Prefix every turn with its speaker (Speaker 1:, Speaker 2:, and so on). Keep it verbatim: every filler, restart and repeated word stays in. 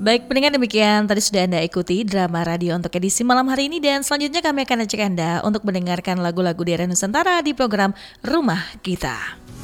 Speaker 1: Baik, pendengar demikian tadi sudah Anda ikuti drama radio untuk edisi malam hari ini dan selanjutnya kami akan ajak Anda untuk mendengarkan lagu-lagu di era Nusantara di program Rumah Kita.